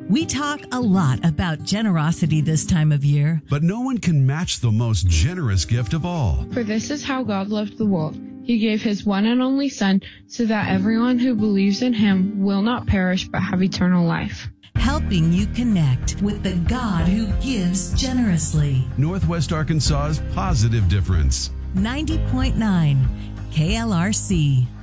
We talk a lot about generosity this time of year. But no one can match the most generous gift of all. For this is how God loved the world. He gave his one and only Son so that everyone who believes in him will not perish but have eternal life. Helping you connect with the God who gives generously. Northwest Arkansas's Positive Difference. 90.9 KLRC.